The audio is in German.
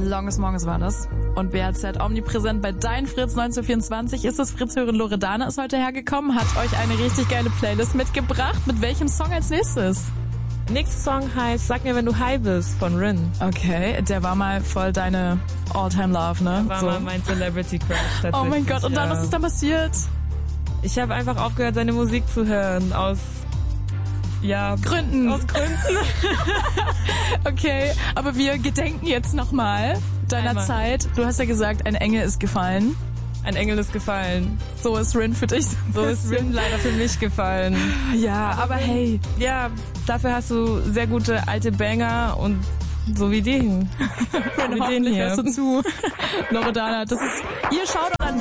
Longest Monges war das. Und BHZ omnipräsent bei Dein Fritz 1924 ist es. Fritz-Hörerin Loredana ist heute hergekommen, hat euch eine richtig geile Playlist mitgebracht. Mit welchem Song als nächstes? Nächster Song heißt Sag mir, wenn du high bist von Rin. Okay, der war mal voll deine All-Time-Love, ne? Der war mal mein Celebrity-Crush tatsächlich. Oh mein Gott, und dann, was ist da passiert? Ich habe einfach aufgehört, seine Musik zu hören. Aus Gründen. Gründen. Okay, aber wir gedenken jetzt nochmal deiner Zeit. Du hast ja gesagt, ein Engel ist gefallen. Ein Engel ist gefallen. So ist Rin für dich. So ist Rin leider für mich gefallen. Ja, aber hey. Ja, dafür hast du sehr gute alte Banger und so wie den. Rin, hoffentlich hörst du zu. Loredana, das ist ihr Shoutout an